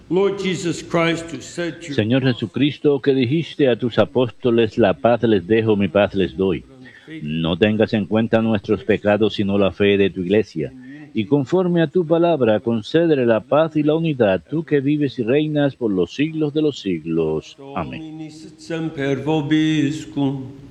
Lord Jesus Christ, who said to Señor Jesucristo, que dijiste a tus apóstoles, la paz les dejo, mi paz les doy. No tengas en cuenta nuestros pecados, sino la fe de tu iglesia. Y conforme a tu palabra, concédele la paz y la unidad, tú que vives y reinas por los siglos de los siglos. Amén. Domini sit semper vobiscum.